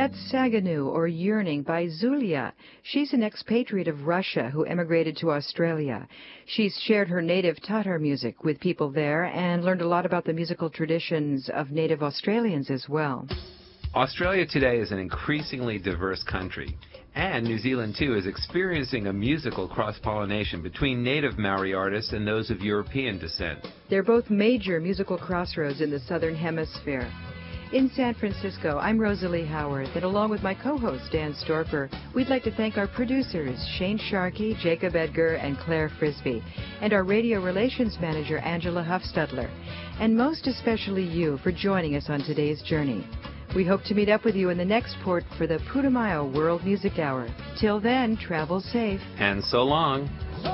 That's Saganu, or Yearning, by Zulia. She's an expatriate of Russia who emigrated to Australia. She's shared her native Tatar music with people there and learned a lot about the musical traditions of native Australians as well. Australia today is an increasingly diverse country, and New Zealand too is experiencing a musical cross-pollination between native Maori artists and those of European descent. They're both major musical crossroads in the Southern Hemisphere. In San Francisco, I'm Rosalie Howard, and along with my co-host Dan Storper, we'd like to thank our producers Shane Sharkey, Jacob Edgar, and Claire Frisbee, and our radio relations manager Angela Huffstudler, and most especially you for joining us on today's journey. We hope to meet up with you in the next port for the Putumayo World Music Hour. Till then, travel safe. And so long.